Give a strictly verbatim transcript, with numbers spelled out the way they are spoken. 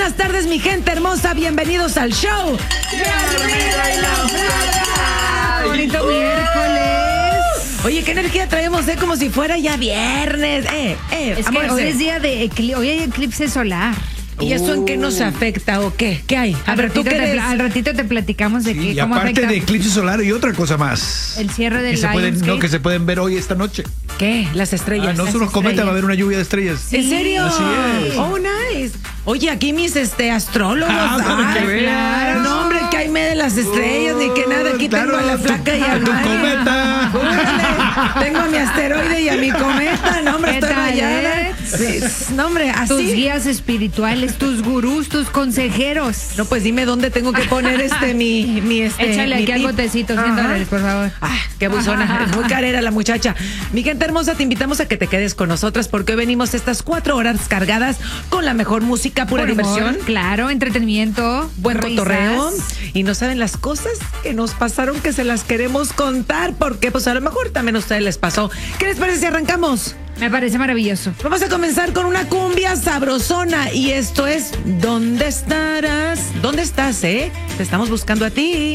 buenas tardes, mi gente hermosa. Bienvenidos al show. Bonito miércoles. Oye, qué energía traemos, ¿eh? Como si fuera ya viernes. Eh, eh, Es que amores, hoy eh. es día de eclipse, hoy hay eclipse solar. ¿Y eso en qué nos afecta o qué? ¿Qué hay? A Al ver, ¿tú ratito, qué te, eres? al ratito te platicamos de Sí, qué, y cómo aparte afecta de eclipse solar y otra cosa más. el cierre del que se pueden, Lionsgate. no, que se pueden ver hoy esta noche. ¿Qué? Las estrellas. Ah, no Las son unos cometas, estrellas. va a haber una lluvia de estrellas. ¿En serio? Así es. Oh, nice. Oye, aquí mis este astrólogos. Ah, para Ay, que veas. claro. No, hombre, que hay me de las estrellas ni que nada. Aquí Claro, tengo a la tu- flaca y a tu Mari. cometa. Órale, tengo a mi asteroide y a mi cometa. No, hombre, ¿Qué estoy tal, rayada. eh? Sí, no, hombre, Tus así. guías espirituales, tus gurús, tus consejeros. No, pues dime dónde tengo que poner este mi, mi este. Échale mi aquí al tip. botecito, cien Ajá. dólares, por favor. Ah, qué abusona, es muy carera la muchacha. Mi gente hermosa, te invitamos a que te quedes con nosotras porque hoy venimos estas cuatro horas cargadas con la mejor música, pura Por humor, diversión, claro, entretenimiento, buen risas. cotorreo. Y no saben las cosas que nos pasaron que se las queremos contar porque pues a lo mejor también a ustedes les pasó. ¿Qué les parece si arrancamos? Me parece maravilloso. Vamos a comenzar con una cumbia sabrosona y esto es ¿Dónde estarás? ¿Dónde estás, eh? Te estamos buscando a ti.